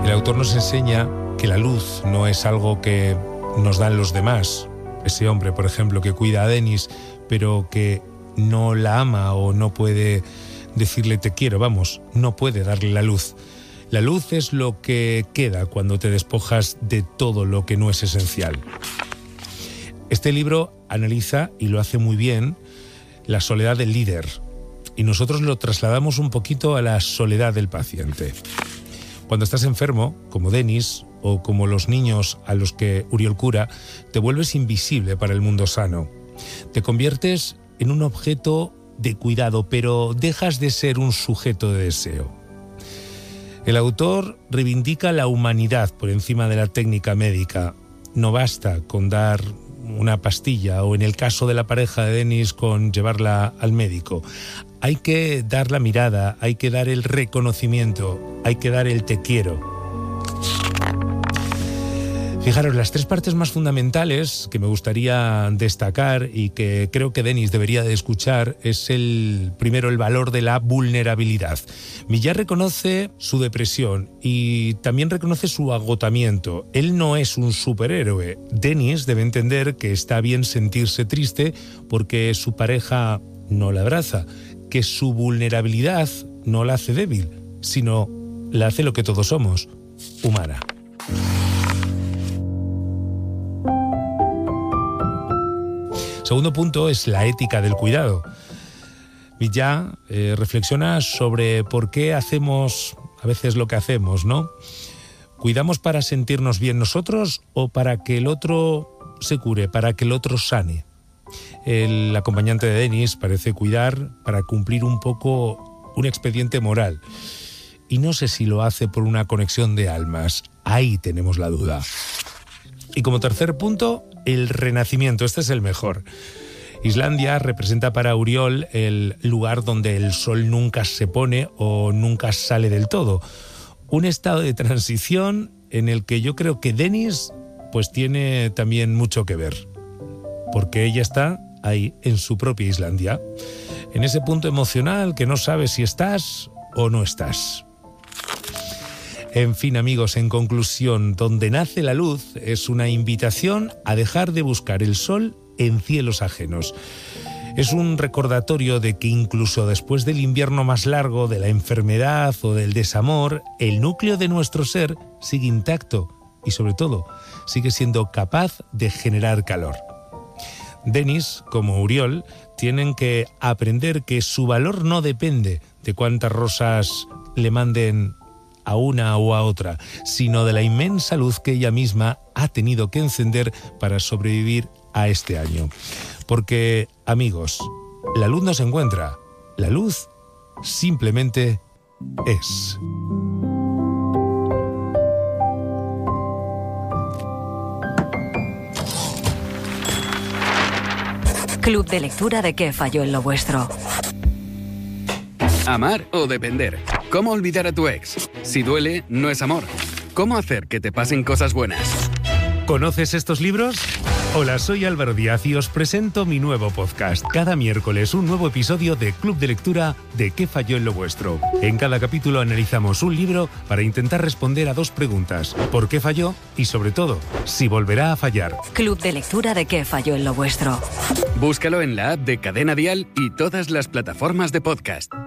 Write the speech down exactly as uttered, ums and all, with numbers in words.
El autor nos enseña que la luz no es algo que nos dan los demás. Ese hombre, por ejemplo, que cuida a Denis, pero que no la ama o no puede decirle te quiero, vamos, no puede darle la luz. La luz es lo que queda cuando te despojas de todo lo que no es esencial. Este libro analiza, y lo hace muy bien, la soledad del líder. Y nosotros lo trasladamos un poquito a la soledad del paciente. Cuando estás enfermo, como Denis, o como los niños a los que Uriol cura, te vuelves invisible para el mundo sano. Te conviertes en un objeto de cuidado, pero dejas de ser un sujeto de deseo. El autor reivindica la humanidad por encima de la técnica médica. No basta con dar una pastilla o, en el caso de la pareja de Denis, con llevarla al médico. Hay que dar la mirada, hay que dar el reconocimiento, hay que dar el te quiero. Fijaros, las tres partes más fundamentales que me gustaría destacar y que creo que Denis debería de escuchar es el primero, el valor de la vulnerabilidad. Millar reconoce su depresión y también reconoce su agotamiento. Él no es un superhéroe. Denis debe entender que está bien sentirse triste porque su pareja no la abraza, que su vulnerabilidad no la hace débil, sino la hace lo que todos somos, humana. Segundo punto es la ética del cuidado. Millar eh, reflexiona sobre por qué hacemos a veces lo que hacemos, ¿no? ¿Cuidamos para sentirnos bien nosotros o para que el otro se cure, para que el otro sane? El acompañante de Denis parece cuidar para cumplir un poco un expediente moral. Y no sé si lo hace por una conexión de almas. Ahí tenemos la duda. Y como tercer punto, el renacimiento. Este es el mejor. Islandia representa para Uriol el lugar donde el sol nunca se pone o nunca sale del todo. Un estado de transición en el que yo creo que Denis pues tiene también mucho que ver. Porque ella está ahí en su propia Islandia. En ese punto emocional que no sabes si estás o no estás. En fin, amigos, en conclusión, donde nace la luz es una invitación a dejar de buscar el sol en cielos ajenos. Es un recordatorio de que incluso después del invierno más largo, de la enfermedad o del desamor, el núcleo de nuestro ser sigue intacto y, sobre todo, sigue siendo capaz de generar calor. Denis, como Uriol, tienen que aprender que su valor no depende de cuántas rosas le manden a una o a otra, sino de la inmensa luz que ella misma ha tenido que encender para sobrevivir a este año. Porque, amigos, la luz no se encuentra, la luz simplemente es. Club de lectura de ¿Qué falló en lo vuestro? Amar o depender. ¿Cómo olvidar a tu ex? Si duele, no es amor. ¿Cómo hacer que te pasen cosas buenas? ¿Conoces estos libros? Hola, soy Álvaro Díaz y os presento mi nuevo podcast. Cada miércoles un nuevo episodio de Club de Lectura de ¿Qué falló en lo vuestro? En cada capítulo analizamos un libro para intentar responder a dos preguntas. ¿Por qué falló? Y sobre todo, si volverá a fallar. Club de Lectura de ¿Qué falló en lo vuestro? Búscalo en la app de Cadena Dial y todas las plataformas de podcast.